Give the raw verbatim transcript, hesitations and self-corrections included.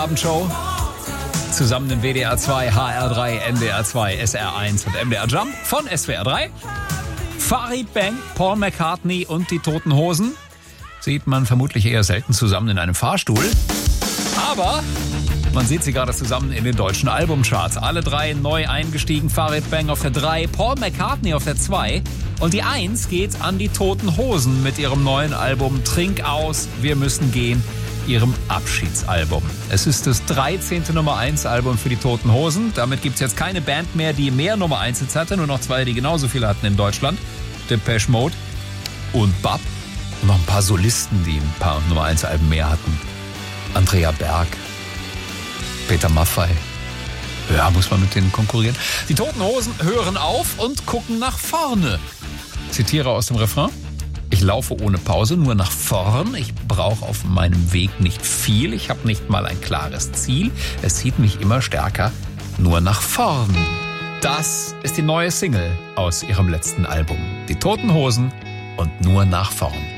Abendshow. Zusammen in W D R zwei, H R drei, N D R zwei, S R eins und M D R Jump von S W R drei. Farid Bang, Paul McCartney und die Toten Hosen sieht man vermutlich eher selten zusammen in einem Fahrstuhl. Aber man sieht sie gerade zusammen in den deutschen Albumcharts. Alle drei neu eingestiegen. Farid Bang auf der drei, Paul McCartney auf der zwei. Und die eins geht an die Toten Hosen mit ihrem neuen Album Trink aus, wir müssen gehen, ihrem Abschiedsalbum. Es ist das dreizehnte Nummer eins Album für die Toten Hosen. Damit gibt es jetzt keine Band mehr, die mehr Nummer eins Hits hatte. Nur noch zwei, die genauso viele hatten in Deutschland. Depeche Mode und Bab. Und noch ein paar Solisten, die ein paar Nummer eins Alben mehr hatten. Andrea Berg, Peter Maffay. Ja, muss man mit denen konkurrieren. Die Toten Hosen hören auf und gucken nach vorne. Zitiere aus dem Refrain. Ich laufe ohne Pause nur nach vorn. Ich brauche auf meinem Weg nicht viel. Ich habe nicht mal ein klares Ziel. Es zieht mich immer stärker nur nach vorn. Das ist die neue Single aus ihrem letzten Album. Die Toten Hosen und nur nach vorn.